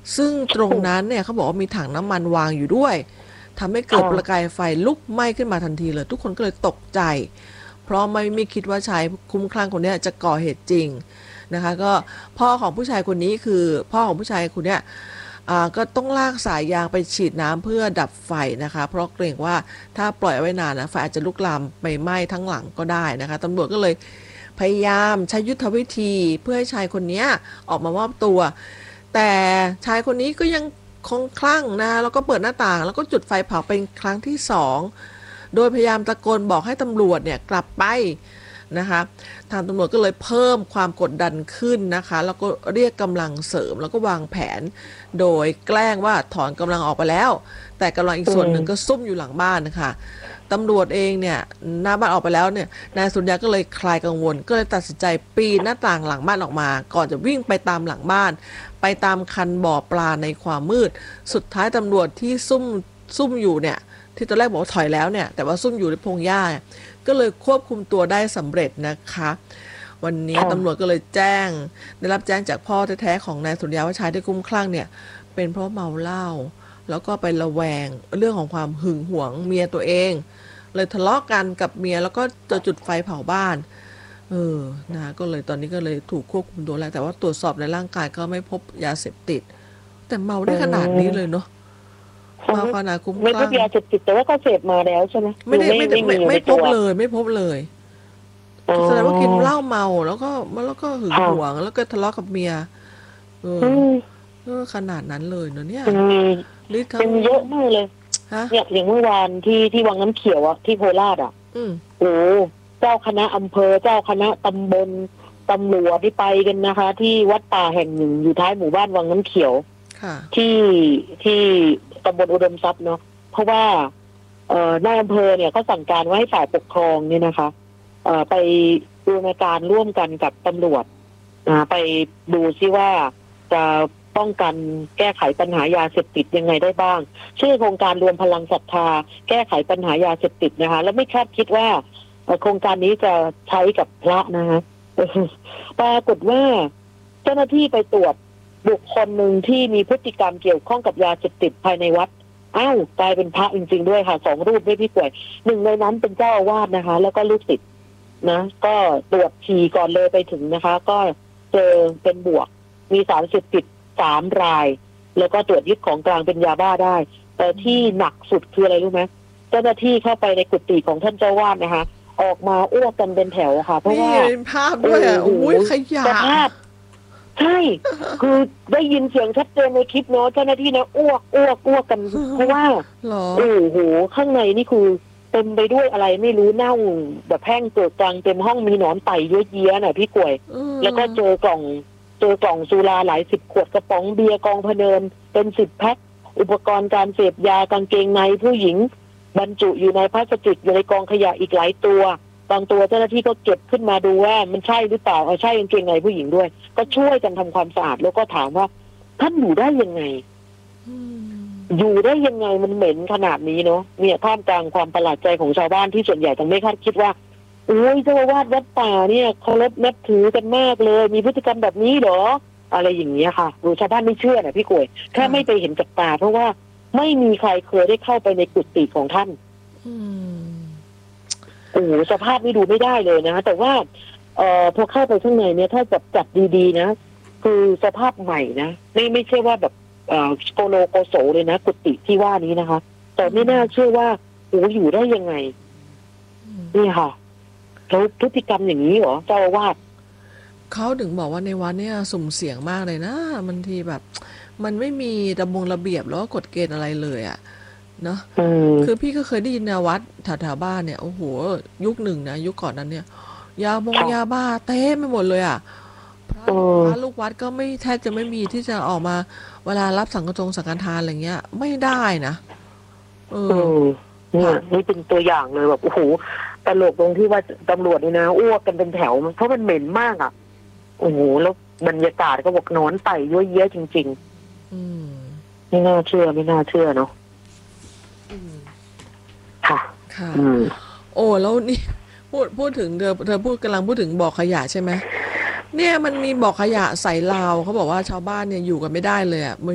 ซึ่งตรงนั้นเนี่ยเขาบอกว่ามีถังน้ำมันวางอยู่ด้วยทำให้เกิดค่ะประกายไฟลุกไหม้ขึ้นมาทันทีเลยทุกคนก็เลยตกใจเพราะไม่คิดว่าชายคุ้มคลั่งคนนี้จะก่อเหตุจริงนะคะก็พ่อของผู้ชายคนนี้คือพ่อของผู้ชายคนนี้ก็ต้องลากสายยางไปฉีดน้ำเพื่อดับไฟนะคะเพราะเกรงว่าถ้าปล่อยไว้นานนะไฟอาจจะลุกลามไปไหม้ทั้งหลังก็ได้นะคะตำรวจก็เลยพยายามใช้ยุทธวิธีเพื่อให้ชายคนนี้ออกมามอบตัวแต่ชายคนนี้ก็ยังคงคลั่งนะแล้วก็เปิดหน้าต่างแล้วก็จุดไฟเผาเป็นครั้งที่สองโดยพยายามตะโกนบอกให้ตำรวจเนี่ยกลับไปนะคะทางตำรวจก็เลยเพิ่มความกดดันขึ้นนะคะแล้วก็เรียกกำลังเสริมแล้วก็วางแผนโดยแกล้งว่าถอนกำลังออกไปแล้วแต่กำลังอีกอืส่วนหนึ่งก็มซุ่มอยู่หลังบ้านนะคะตำรวจเองเนี่ยหน้าบ้านออกไปแล้วเนี่ยนายสุริยะก็เลยคลายกังวลก็เลยตัดสินใจปีนหน้าต่างหลังบ้านออกมาก่อนจะวิ่งไปตามหลังบ้านไปตามคันบ่อปลาในความมืดสุดท้ายตำรวจที่ซุ่มอยู่เนี่ยที่ตอนแรกบอกว่าถอยแล้วเนี่ยแต่ว่าซุ่มอยู่ในพงหญ้าก็เลยควบคุมตัวได้สำเร็จนะคะวันนี้ตำรวจค่ะก็เลยได้รับแจ้งจากพ่อแท้ๆของนายสุริยะว่าชายที่คุ้มคลั่งเนี่ยเป็นเพราะเมาเหล้าแล้วก็ไประแวงเรื่องของความหึงหวงเมียตัวเองเลยทะเลาะกันกับเมียแล้วก็จะจุดไฟเผาบ้านนะก็เลยตอนนี้ก็เลยถูกควบคุมตัวแล้วแต่ว่าตรวจสอบในร่างกายก็ไม่พบยาเสพติดแต่เมาอืได้ขนาดนี้เลยมเนาะเขาเมาขนาดคุ้มไม่พบคลั่งยาเสพติดแต่ว่าก็เสพมาแล้วใช่ไหมหไม่รือไม่ได้ไม่ได้ไม่มีอยู่ไม่ในตัวพบเลยไม่พบเลยอ๋อแสดงว่ากินเหล้าเมาแล้วก็หึงหวงค่ะแล้วก็ทะเลาะกับเมียเอออืมขนาดนั้นเลยเนอะเนี่ยมันมีฤทธิ์ทั้งเป็นเยอะมากเลยฮะเนี่ยอย่างเมื่อวานที่วังน้ำเขียวอะที่โคราชอะอืมโอ้เจ้าคณะอำเภอเจ้าคณะตำบลตำรวจที่ไปกันนะคะ ที่วัดป่าแห่งหนึ่งอยู่ท้ายหมู่บ้านวังน้ำเขียวค่ะที่ที่ตำบลอุดมทรัพย์เนาะเพราะว่านายอำเภอเนี่ยเขาสั่งการว่าให้ฝ่ายปกครองเนี่ยนะคะไปดูในการร่วมกันกับตำรวจไปดูซิว่าจะป้องกันแก้ไขปัญหายาเสพติดยังไงได้บ้างชื่อโครงการรวมพลังศรัทธาแก้ไขปัญหายาเสพติดนะคะแล้วไม่คาดคิดว่าโครงการนี้จะใช้กับพระนะคะปรากฏว่าเจ้าหน้าที่ไปตรวจบุคคลหนึ่งที่มีพฤติกรรมเกี่ยวข้องกับยาเสพติดภายในวัดอ้าวกลายเป็นพระจริงๆด้วยค่ะ2 รูปด้วยพี่ป่วยหนึ่งในนั้นเป็นเจ้าอาวาสนะคะแล้วก็ลูกศิษย์นะก็ตรวจฉี่ก่อนเลยไปถึงนะคะก็เจอเป็นบวกมีสารเสพติด3 รายแล้วก็ตรวจยึดของกลางเป็นยาบ้าได้แต่ที่หนักสุดคืออะไรรู้ไหมเจ้าหน้าที่เข้าไปในกุฏิของท่านเจ้าวาดนะคะออกมาอ้วกกันเป็นแถวค่ะเพราะนี่ว่าเป็นภาพโอ้ด้วยอ่ะโหอุ้ยขยะสภาพใช่คือได้ยินเสียงชัดเจนในคลิปเนาะเจ้าหน้าที่นะอ้วกกันเพราะว่าหรอโอ้โหข้างในนี่คือเต็มไปด้วยอะไรไม่รู้เน่าแบบแห้งเกิดกลางเต็มห้องมีหนอนไต่เยอะแยะน่ะพี่กวยเอแล้วก็อเจอกล่องสุราหลาย10 ขวดกระป๋องเบียร์กองพะเนินเป็น10 แพ็คอุปกรณ์การเสพยากางเกงในผู้หญิงบรรจุอยู่ในพลาสติกอยู่ในกองขยะอีกหลายตัวบางตัวเจ้าหน้าที่ก็เก็บขึ้นมาดูว่ามันใช่หรือเปล่าใช่กางเกงในผู้หญิงด้วยก็ช่วยกันทำความสะอาดแล้วก็ถามว่าท่านอยู่ได้ยังไงอืมอยู่ได้ยังไงมันเหม็นขนาดนี้เนาะเนี่ยท่ามกลางความประหลาดใจของชาวบ้านที่ส่วนใหญ่ต้องไม่คาดคิดว่าโอ้ยเจ้าอาวาสวัดป่าเนี่ยเคารพนับถือกันมากเลยมีพฤติกรรมแบบนี้เหรออะไรอย่างเงี้ยค่ะดูชาวบ้านไม่เชื่อนะพี่กวยแค่ค่ะไม่ไปเห็นกับตาเพราะว่าไม่มีใครเคยได้เข้าไปในกุฏิของท่านอืมโอ้โหสภาพนี่ดูไม่ได้เลยนะแต่ว่าพอเข้าไปข้างในเนี่ยถ้าจัดดีๆนะคือสภาพใหม่นะไม่ใช่ว่าแบบโกโลโกโสเลยนะกุฏิที่ว่านี้นะคะแต่ไม่น่าเชื่อว่าโอ้อยู่ได้ยังไงนี่ค่ะแล้วพฤติกรรมอย่างนี้เหรอเจ้าอาวาสเขาถึงบอกว่าในวัดเนี่ยสุ่มเสี่ยงมากเลยนะบางทีแบบมันไม่มีระเบียบแล้วก็กฎเกณฑ์อะไรเลยอ่ะเนาะอืมคือพี่ก็เคยได้ยินนะวัดแถวๆบ้านเนี่ยโอ้โหยุคหนึ่งนะยุคก่อนนั้นเนี่ยยาค่ะบ้าเต็มไปหมดเลยอ่ะพระเออพระลูกวัดก็ไม่แทบจะไม่มีที่จะออกมาเวลารับสังฆทานอะไรเงี้ยไม่ได้นะเอเอออเนี่ยค่ะนี่เป็นตัวอย่างเลยแบบโอ้โหตลกตรงที่ว่าตำรวจนี่นะอ้วกกันเป็นแถวเพราะมันเหม็นมากอ่ะโอ้โหแล้วบรรยากาศก็บอกหนอนไต่เยอะแยะจริงอืมๆไม่น่าเชื่อไม่น่าเชื่อเนาะอืมค่ะค่ะอืมโอ้แล้วนี่พูดถึงเธอกำลังพูดถึงบ่อขยะใช่ไหมเนี่ยมันมีบ่อขยะใส่ลาวเขาบอกว่าชาวบ้านเนี่ยอยู่กันไม่ได้เลยอ่ะ